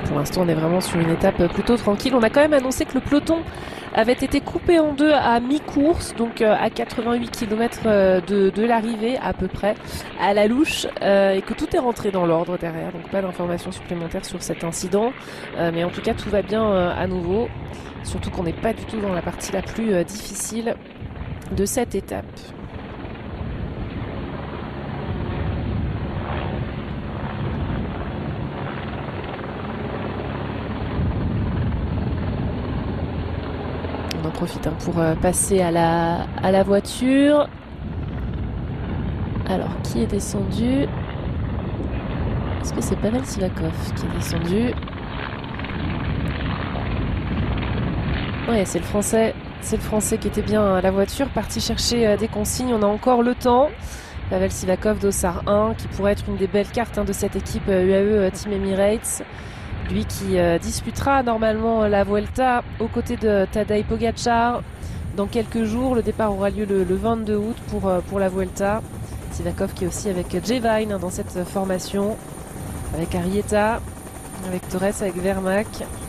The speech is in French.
pour l'instant, on est vraiment sur une étape plutôt tranquille. On a quand même annoncé que le peloton avait été coupé en deux à mi-course, donc à 88 km de l'arrivée à peu près, à la louche, et que tout est rentré dans l'ordre derrière. Donc pas d'informations supplémentaires sur cet incident, mais en tout cas tout va bien à nouveau. Surtout qu'on n'est pas du tout dans la partie la plus difficile de cette étape. On en profite pour passer à la voiture. Alors, qui est descendu? Est-ce que c'est Pavel Sivakov qui est descendu? Ouais, c'est le Français. C'est le Français qui était bien à la voiture, parti chercher des consignes. On a encore le temps. Pavel Sivakov d'Ossar 1, qui pourrait être une des belles cartes de cette équipe UAE Team Emirates. Lui qui disputera normalement la Vuelta aux côtés de Tadej Pogacar dans quelques jours. Le départ aura lieu le 22 août pour la Vuelta. Sivakov qui est aussi avec Jay Vine dans cette formation, avec Arrieta, avec Torres, avec Vermaak.